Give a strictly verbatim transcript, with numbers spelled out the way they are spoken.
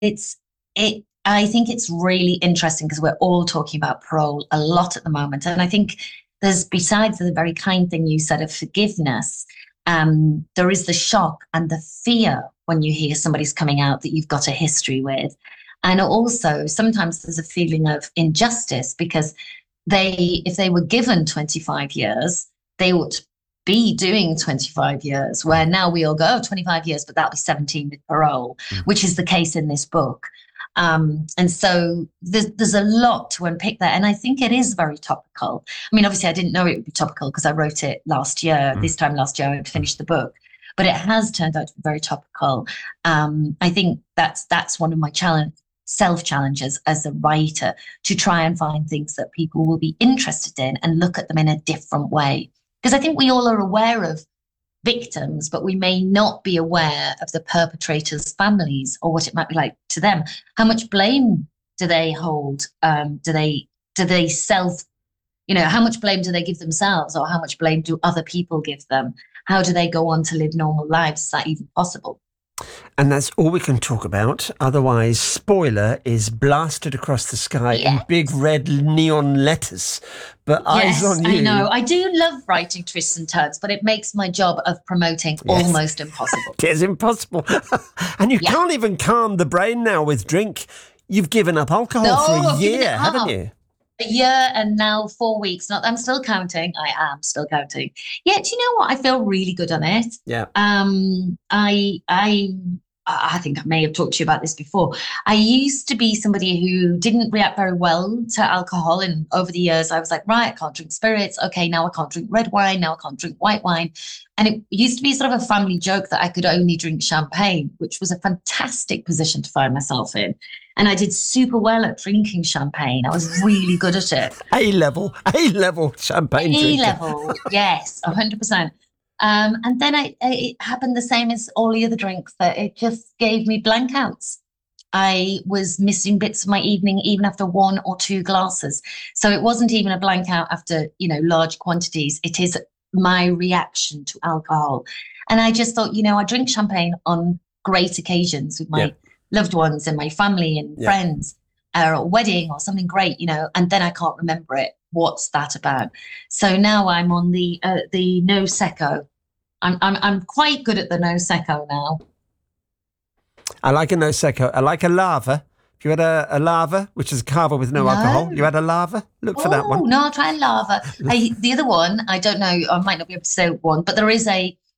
it's it. I think it's really interesting because we're all talking about parole a lot at the moment, and I think there's, besides the very kind thing you said of forgiveness, um, there is the shock and the fear when you hear somebody's coming out that you've got a history with, and also sometimes there's a feeling of injustice because they, if they were given twenty-five years, they would be doing twenty-five years, where now we all go, oh, twenty-five years, but that'll be seventeen with parole, mm. which is the case in this book. Um, and so there's, there's a lot to unpick there. And I think it is very topical. I mean, obviously, I didn't know it would be topical because I wrote it last year. Mm. This time last year, I had finished the book. But it has turned out to be very topical. Um, I think that's that's one of my challenge, self-challenges as a writer, to try and find things that people will be interested in and look at them in a different way. Because I think we all are aware of victims, but we may not be aware of the perpetrators' families or what it might be like to them. How much blame do they hold? Um, do they do they self, you know, how much blame do they give themselves, or how much blame do other people give them? How do they go on to live normal lives? Is that even possible? And that's all we can talk about. Otherwise, spoiler is blasted across the sky yes. in big red neon letters. But yes, eyes on you. I know. I do love writing twists and turns, but it makes my job of promoting yes. almost impossible. It is impossible. And you yeah. can't even calm the brain now with drink. You've given up alcohol no, for a I've year, haven't you? A year and now four weeks. Not, I'm still counting. I am still counting. Yeah, do you know what? I feel really good on it. Yeah. Um, I, I, I think I may have talked to you about this before. I used to be somebody who didn't react very well to alcohol, and over the years I was like, right, I can't drink spirits. Okay, now I can't drink red wine. Now I can't drink white wine. And it used to be sort of a family joke that I could only drink champagne, which was a fantastic position to find myself in. And I did super well at drinking champagne. I was really good at it. A-level, A-level champagne drinker. A-level, yes, one hundred percent. Um, and then I, it happened the same as all the other drinks, that it just gave me blankouts. I was missing bits of my evening even after one or two glasses. So it wasn't even a blankout after, you know, large quantities. It is my reaction to alcohol. And I just thought, you know, I drink champagne on great occasions with my yeah. loved ones and my family and yeah. friends, or a wedding or something great, you know, and then I can't remember it. What's that about? So now I'm on the uh, the no secco. I'm I'm I'm quite good at the no secco now. I like a no secco. I like a lava. If you had a, a lava, which is a cava with no, no alcohol, you had a lava. Look for oh, that one. No, I'll try lava. I, the other one, I don't know. I might not be able to say one, but there is a